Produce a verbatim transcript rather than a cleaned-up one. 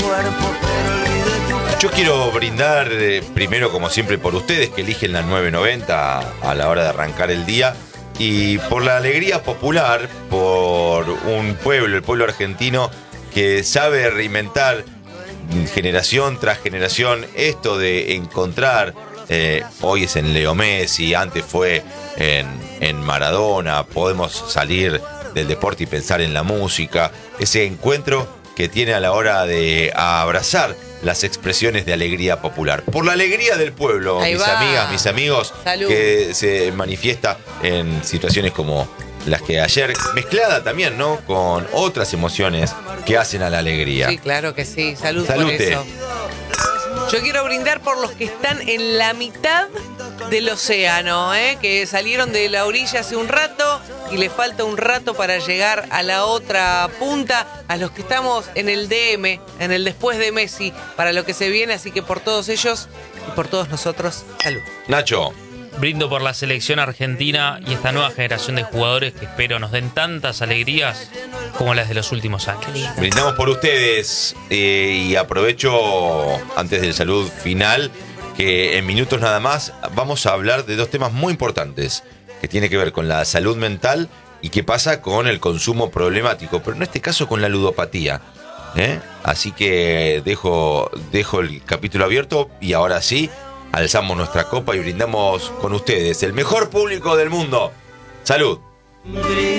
Yo quiero brindar eh, primero, como siempre, por ustedes que eligen la nueve noventa a la hora de arrancar el día, y por la alegría popular, por un pueblo, el pueblo argentino, que sabe reinventar generación tras generación esto de encontrar, eh, hoy es en Leo Messi, antes fue en, en Maradona, podemos salir del deporte y pensar en la música, ese encuentro que tiene a la hora de abrazar las expresiones de alegría popular. Por la alegría del pueblo, Ahí mis va. amigas, mis amigos, Salud. que se manifiesta en situaciones como las que ayer, mezclada también, ¿no?, con otras emociones que hacen a la alegría. Sí, claro que sí. Salud Salute. por eso. Yo quiero brindar por los que están en la mitad del océano, ¿eh? Que salieron de la orilla hace un rato y les falta un rato para llegar a la otra punta. A los que estamos en el D M, en el después de Messi, para lo que se viene. Así que por todos ellos y por todos nosotros, salud. Nacho. Brindo por la selección argentina y esta nueva generación de jugadores que espero nos den tantas alegrías como las de los últimos años. Brindamos por ustedes eh, y aprovecho antes del salud final que en minutos nada más vamos a hablar de dos temas muy importantes que tiene que ver con la salud mental y qué pasa con el consumo problemático, pero en este caso con la ludopatía, ¿eh? Así que dejo, dejo el capítulo abierto y ahora sí alzamos nuestra copa y brindamos con ustedes, el mejor público del mundo. ¡Salud!